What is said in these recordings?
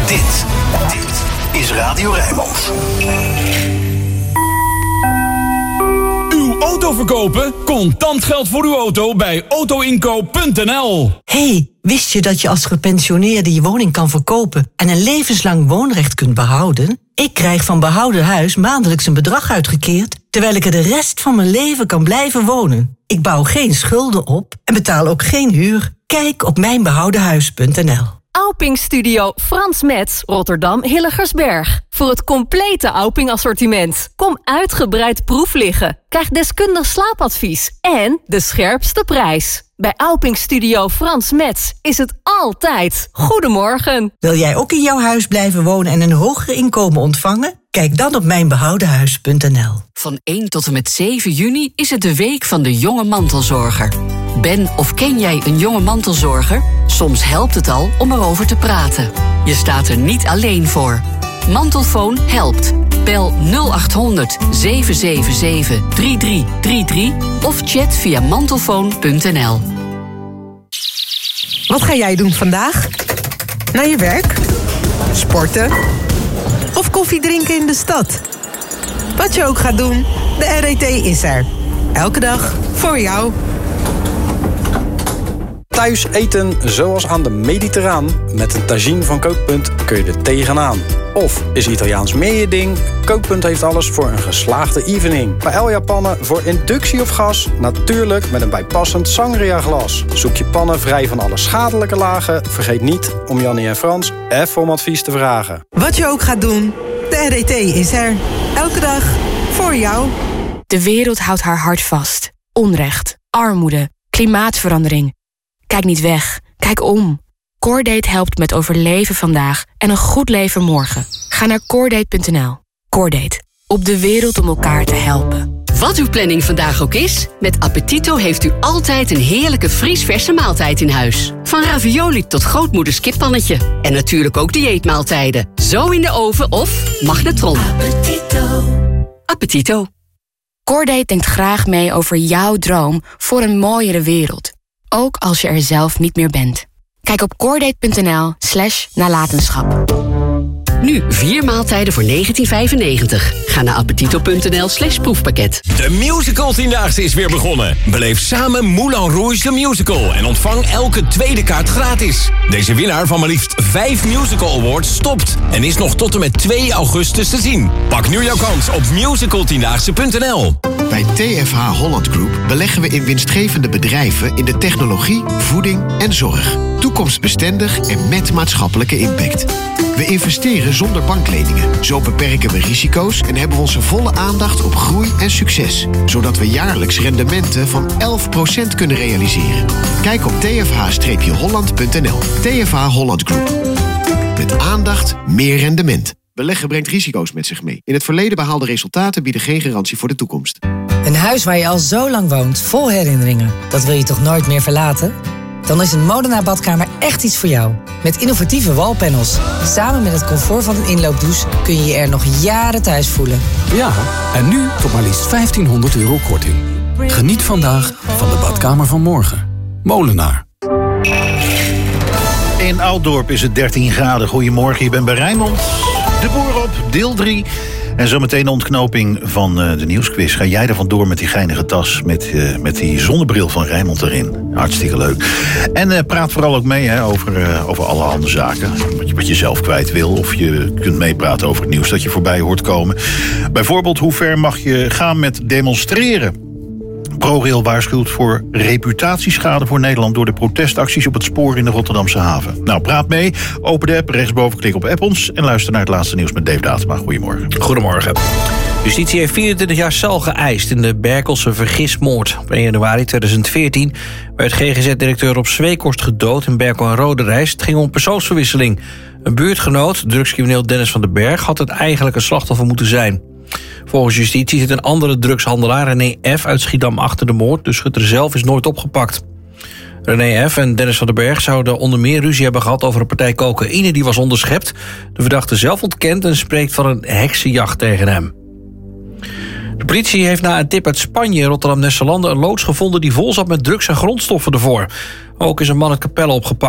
Dit is Radio Rijnmond. Uw auto verkopen? Contant geld voor uw auto bij autoinkoop.nl. Hey, wist je dat je als gepensioneerde je woning kan verkopen en een levenslang woonrecht kunt behouden? Ik krijg van Behouden Huis maandelijks een bedrag uitgekeerd, terwijl ik er de rest van mijn leven kan blijven wonen. Ik bouw geen schulden op en betaal ook geen huur. Kijk op mijnbehoudenhuis.nl. Auping Studio Frans Metz, Rotterdam Hilligersberg. Voor het complete Auping assortiment. Kom uitgebreid proef liggen. Krijg deskundig slaapadvies en de scherpste prijs. Bij Auping Studio Frans Metz is het altijd goedemorgen. Wil jij ook in jouw huis blijven wonen en een hoger inkomen ontvangen? Kijk dan op mijnbehoudenhuis.nl. Van 1 tot en met 7 juni is het de week van de jonge mantelzorger. Ben of ken jij een jonge mantelzorger? Soms helpt het al om erover te praten. Je staat er niet alleen voor. Mantelfoon helpt. Bel 0800 777 3333 of chat via mantelfoon.nl. Wat ga jij doen vandaag? Naar je werk? Sporten? Of koffie drinken in de stad? Wat je ook gaat doen, de RET is er. Elke dag voor jou. Thuis eten zoals aan de Mediterraan. Met een tagine van Kookpunt kun je er tegenaan. Of is Italiaans meer je ding? Kookpunt heeft alles voor een geslaagde evening. Paella-pannen voor inductie of gas? Natuurlijk met een bijpassend sangria-glas. Zoek je pannen vrij van alle schadelijke lagen? Vergeet niet om Jannie en Frans even om advies te vragen. Wat je ook gaat doen, de RET is er. Elke dag voor jou. De wereld houdt haar hart vast. Onrecht, armoede, klimaatverandering. Kijk niet weg, kijk om. Cordate helpt met overleven vandaag en een goed leven morgen. Ga naar cordate.nl. Cordate, op de wereld om elkaar te helpen. Wat uw planning vandaag ook is, met Appetito heeft u altijd een heerlijke vriesverse maaltijd in huis. Van ravioli tot grootmoeders kippannetje. En natuurlijk ook dieetmaaltijden. Zo in de oven of magnetron. Appetito. Appetito. Cordate denkt graag mee over jouw droom voor een mooiere wereld. Ook als je er zelf niet meer bent. Kijk op cordate.nl/nalatenschap. Nu 4 maaltijden voor €19,95. Ga naar appetito.nl/proefpakket. De musical Tiendaagse is weer begonnen. Beleef samen Moulin Rouge the Musical en ontvang elke tweede kaart gratis. Deze winnaar van maar liefst 5 musical awards stopt en is nog tot en met 2 augustus te zien. Pak nu jouw kans op musicaltiendaagse.nl. Bij TFH Holland Group beleggen we in winstgevende bedrijven in de technologie, voeding en zorg. Toekomstbestendig en met maatschappelijke impact. We investeren zonder bankleningen. Zo beperken we risico's en hebben we onze volle aandacht op groei en succes. Zodat we jaarlijks rendementen van 11% kunnen realiseren. Kijk op tfh-holland.nl. TFH Holland Group. Met aandacht meer rendement. Beleggen brengt risico's met zich mee. In het verleden behaalde resultaten bieden geen garantie voor de toekomst. Een huis waar je al zo lang woont, vol herinneringen. Dat wil je toch nooit meer verlaten? Dan is een Molenaar badkamer echt iets voor jou. Met innovatieve wallpanels. Samen met het comfort van een inloopdouche kun je je er nog jaren thuis voelen. Ja, en nu tot maar liefst €1.500 korting. Geniet vandaag van de badkamer van morgen. Molenaar. In Ouddorp is het 13 graden. Goedemorgen, je bent bij Rijnmond. De Boer op, deel 3. En zometeen de ontknoping van de nieuwsquiz. Ga jij er vandoor met die geinige tas met die zonnebril van Rijnmond erin. Hartstikke leuk. En praat vooral ook mee over allerhande zaken. Wat je zelf kwijt wil. Of je kunt meepraten over het nieuws dat je voorbij hoort komen. Bijvoorbeeld, hoe ver mag je gaan met demonstreren? ProRail waarschuwt voor reputatieschade voor Nederland door de protestacties op het spoor in de Rotterdamse haven. Nou, praat mee. Open de app, rechtsboven klik op app ons en luister naar het laatste nieuws met Dave Datema. Goedemorgen. Goedemorgen. Justitie heeft 24 jaar cel geëist in de Berkelse vergismoord. Op 1 januari 2014 werd GGZ-directeur Rob Zweekhorst gedood in Berkel en Roderijs. Het ging om persoonsverwisseling. Een buurtgenoot, drugscrimineel Dennis van den Berg, had het eigenlijke slachtoffer moeten zijn. Volgens justitie zit een andere drugshandelaar, René F. uit Schiedam, achter de moord. De schutter zelf is nooit opgepakt. René F. en Dennis van den Berg zouden onder meer ruzie hebben gehad over een partij cocaïne die was onderschept. De verdachte zelf ontkent en spreekt van een heksenjacht tegen hem. De politie heeft na een tip uit Spanje, Rotterdam-Nesselanden, een loods gevonden die vol zat met drugs en grondstoffen ervoor. Ook is een man uit Capelle opgepakt.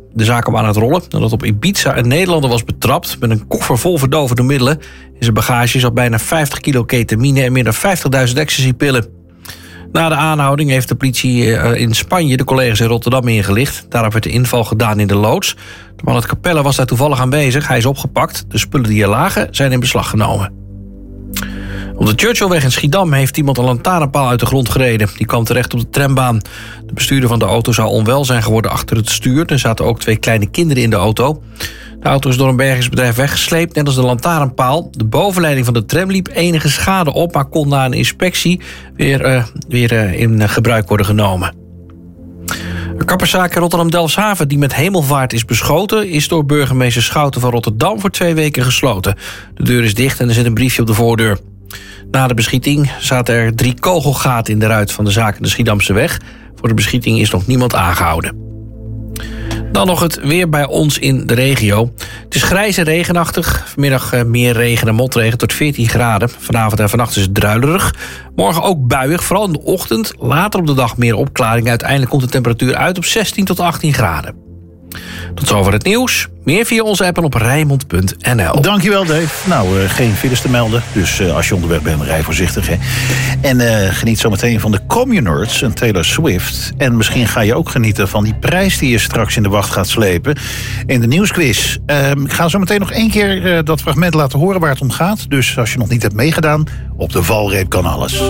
De zaak kwam aan het rollen nadat op Ibiza een Nederlander was betrapt met een koffer vol verdovende middelen. In zijn bagage zat bijna 50 kilo ketamine en meer dan 50.000 ecstasypillen. Na de aanhouding heeft de politie in Spanje de collega's in Rotterdam ingelicht. Daarop werd de inval gedaan in de loods. De man uit Capelle was daar toevallig aanwezig. Hij is opgepakt. De spullen die er lagen zijn in beslag genomen. Op de Churchillweg in Schiedam heeft iemand een lantaarnpaal uit de grond gereden. Die kwam terecht op de trambaan. De bestuurder van de auto zou onwel zijn geworden achter het stuur. Er zaten ook 2 kleine kinderen in de auto. De auto is door een bergingsbedrijf weggesleept, net als de lantaarnpaal. De bovenleiding van de tram liep enige schade op, maar kon na een inspectie weer in gebruik worden genomen. De kapperszaak in Rotterdam-Delfshaven, die met hemelvaart is beschoten, is door burgemeester Schouten van Rotterdam voor 2 weken gesloten. De deur is dicht en er zit een briefje op de voordeur. Na de beschieting zaten er 3 kogelgaten in de ruit van de zaak in de Schiedamse weg. Voor de beschieting is nog niemand aangehouden. Dan nog het weer bij ons in de regio. Het is grijs en regenachtig. Vanmiddag meer regen en motregen tot 14 graden. Vanavond en vannacht is het druilerig. Morgen ook buiig, vooral in de ochtend. Later op de dag meer opklaring. Uiteindelijk komt de temperatuur uit op 16 tot 18 graden. Tot zover het nieuws. Meer via onze app en op Rijnmond.nl. Dankjewel, Dave. Nou, geen files te melden. Dus als je onderweg bent, rij voorzichtig. Hè. En geniet zometeen van de Communards en Taylor Swift. En misschien ga je ook genieten van die prijs die je straks in de wacht gaat slepen. In de nieuwsquiz. Ik ga zo meteen nog 1 keer dat fragment laten horen waar het om gaat. Dus als je nog niet hebt meegedaan, op de valreep kan alles.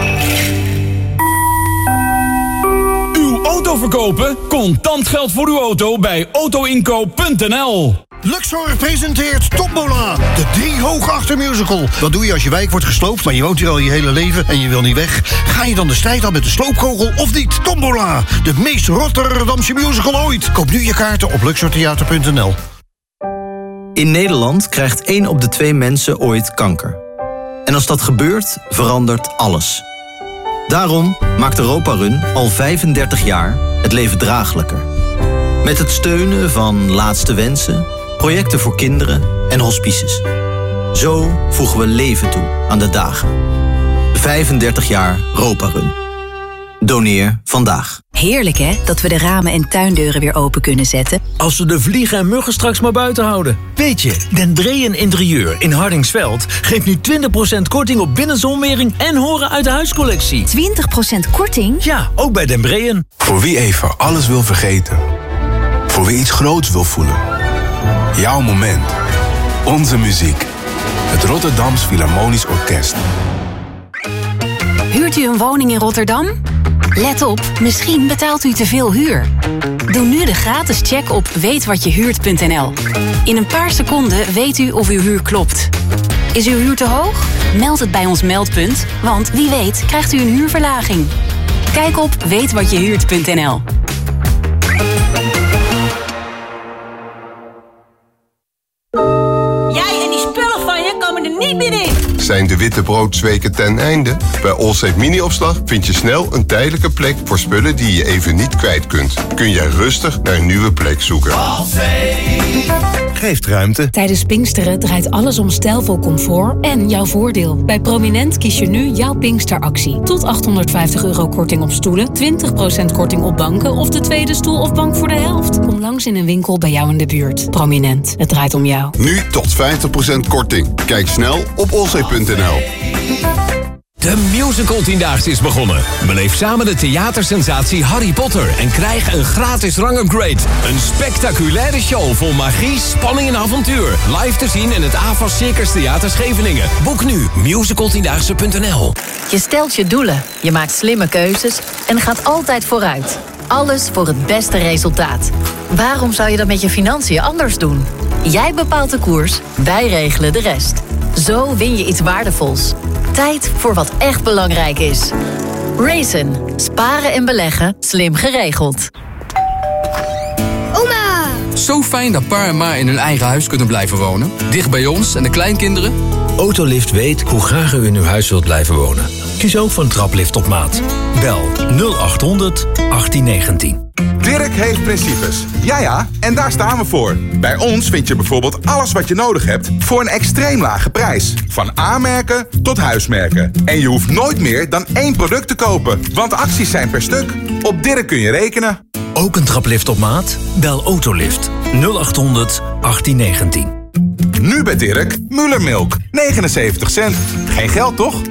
Auto verkopen? Contant geld voor uw auto bij autoinkoop.nl. Luxor presenteert Tombola, de 3 hoge achtermusical. Wat doe je als je wijk wordt gesloopt, maar je woont hier al je hele leven en je wil niet weg? Ga je dan de strijd aan met de sloopkogel of niet? Tombola, de meest Rotterdamse musical ooit. Koop nu je kaarten op luxortheater.nl. In Nederland krijgt 1 op de 2 mensen ooit kanker. En als dat gebeurt, verandert alles. Daarom maakt Europa Run al 35 jaar het leven draaglijker. Met het steunen van Laatste Wensen, projecten voor kinderen en hospices. Zo voegen we leven toe aan de dagen. 35 jaar Europa Run. Doneer vandaag. Heerlijk hè, dat we de ramen en tuindeuren weer open kunnen zetten. Als we de vliegen en muggen straks maar buiten houden. Weet je, Den Dreyen Interieur in Hardingsveld geeft nu 20% korting op binnenzonwering en horen uit de huiscollectie. 20% korting? Ja, ook bij Den Dreyen. Voor wie even alles wil vergeten. Voor wie iets groots wil voelen. Jouw moment. Onze muziek. Het Rotterdams Philharmonisch Orkest. Huurt u een woning in Rotterdam? Let op, misschien betaalt u te veel huur. Doe nu de gratis check op weetwatjehuurt.nl. In een paar seconden weet u of uw huur klopt. Is uw huur te hoog? Meld het bij ons meldpunt, want wie weet krijgt u een huurverlaging. Kijk op weetwatjehuurt.nl. Jij en die spullen van je komen er niet meer in. Zijn de wittebroodsweken ten einde? Bij Allsafe Mini-opslag vind je snel een tijdelijke plek voor spullen die je even niet kwijt kunt. Kun jij rustig naar een nieuwe plek zoeken. Geeft ruimte. Tijdens Pinksteren draait alles om stijlvol comfort en jouw voordeel. Bij Prominent kies je nu jouw Pinksteractie. Tot €850 korting op stoelen, 20% korting op banken of de tweede stoel of bank voor de helft. Kom langs in een winkel bij jou in de buurt. Prominent, het draait om jou. Nu tot 50% korting. Kijk snel op allsafe.nl. De musical 10-daagse is begonnen. Beleef samen de theatersensatie Harry Potter en krijg een gratis rangupgrade. Een spectaculaire show vol magie, spanning en avontuur. Live te zien in het AVAS Circus Theater Scheveningen. Boek nu musicaltiendaagse.nl. Je stelt je doelen, je maakt slimme keuzes en gaat altijd vooruit. Alles voor het beste resultaat. Waarom zou je dat met je financiën anders doen? Jij bepaalt de koers, wij regelen de rest. Zo win je iets waardevols. Tijd voor wat echt belangrijk is. Raisin. Sparen en beleggen. Slim geregeld. Oma! Zo fijn dat pa en ma in hun eigen huis kunnen blijven wonen. Dicht bij ons en de kleinkinderen. Autolift weet hoe graag u in uw huis wilt blijven wonen. Kies ook voor een traplift op maat. Bel 0800 1819. Dirk heeft principes. Ja, en daar staan we voor. Bij ons vind je bijvoorbeeld alles wat je nodig hebt voor een extreem lage prijs. Van A-merken tot huismerken. En je hoeft nooit meer dan 1 product te kopen, want acties zijn per stuk. Op Dirk kun je rekenen. Ook een traplift op maat? Bel Autolift 0800 1819. Nu bij Dirk, Mullermilk. 79 cent. Geen geld, toch?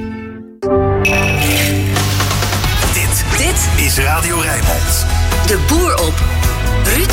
Dit is Radio Rijnmond. De boer op. Ruud